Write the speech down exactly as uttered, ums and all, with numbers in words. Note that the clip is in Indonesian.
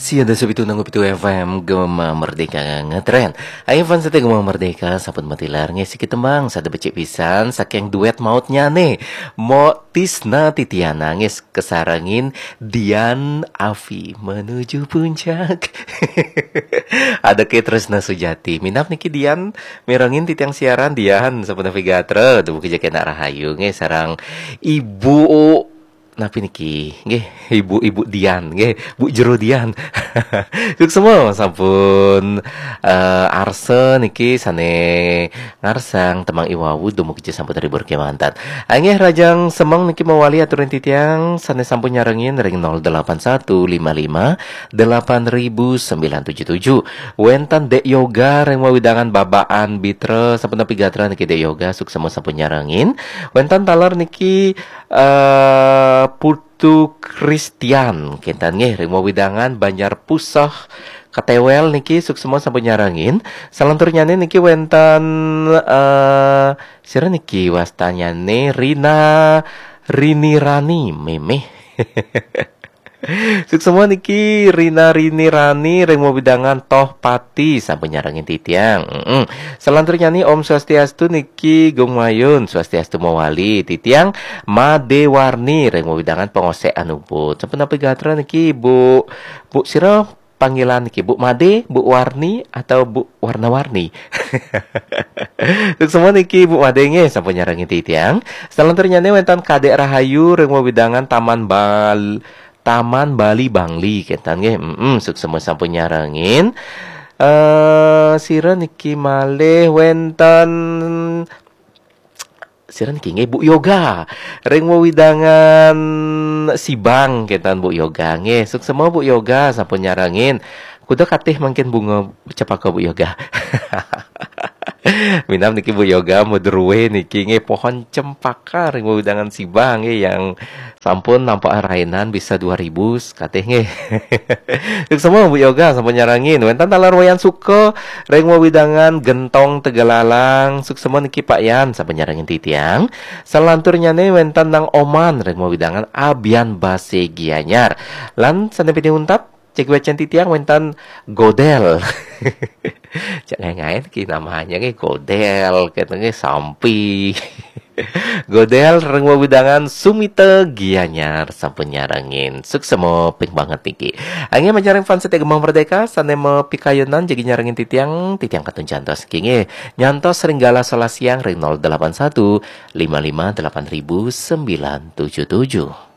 Siada sabitu nanggup itu F M Gema Merdeka ngetren. Ayo fans sate Gema Merdeka sapun matilar ngesi kitembang sada becik pisan saking duet mautnya nih. Mo Tisna Titiana nges kesarangin Dian Afi menuju puncak. Ada ke Tresna Sujati. Minap niki Dian merangin titiang siaran Dian sapun navigator tuh kejaken rahayu nge sarang ibu Napi niki, nggih, ibu-ibu Dian, nggih, Bu Jero Dian. Yuk semua sampun uh, arse niki sane ngarsang temang iwawu dumuk je sampun dari berkemantan. Angeh rajang semeng niki mawali aturan titiang sane sampun nyarengin ring nol delapan satu lima lima delapan ribu sembilan tujuh tujuh. Wentan Dek Yoga ring wawidangan babaan bitre sampun tapi gatra niki Dek Yoga suk semua sampun nyarengin. Wentan talar niki uh, Putu Christian kintan nggih ring widangan Banjar Pusah Katewel niki suk semua sampun nyarangin. Salantur nyane niki wenten uh, sira niki wastanyane Rina Rini Rani memeh. Suk semua niki Rina Rini Rani ring widangan Toh Pati sampun nyarangin titiang. Heeh. Salantur nyani Om Swastiastu niki Gong Mayun Swastiastu mawali titiang Made Warni ring widangan pengosek anubut. Sampun apa gatra niki Bu Bu sira panggilan niki Bu Made, Bu Warni atau Bu Warna-warni. Suk semua niki Bu Made nge sampun nyarangin titiang. Salantur nyani wenten Kadek Rahayu ring widangan Taman Bal Taman Bali Bangli ketan nggih. Heeh, suk semua sampun nyarangin. Eh uh, sira niki malih wenten sira niki nggih Bu Yoga. Ring widangan Sibang ketan Bu Yoga nggih. Suk semua Bu Yoga sampun nyarangin. Kudu katih mungkin bunga cepaka Bu Yoga. Minam niki Bu Yoga mudruwe niki nge pohon cempaka ring widangan Sibang nge yang sampun nampak arainan bisa dua ribu kateh nge. Yuk semua Bu Yoga sampun nyarangin. Wentan talar wayan suka ring widangan Gentong Tegalalang suk semua niki Pak Yan sampun nyarangin titiang. Salantur nyane wentan nang Oman ring widangan Abian Base Gianyar. Lan sanepiti untap cek wecen titiang wentan Godel. Cak ngain ki namanya ki Godel, katanya Sampi. Godel ring widangan Sumita Gianyar sampun nyarangin. Suk semua ping banget niki. Angge majareng fans Setia Gembang Merdeka sane me pikayunan jadi nyarangin titiang titiang katun jantos kinge. Nyantos Ringgala Sola Siang ring nol delapan satu lima lima delapan ribu sembilan tujuh tujuh.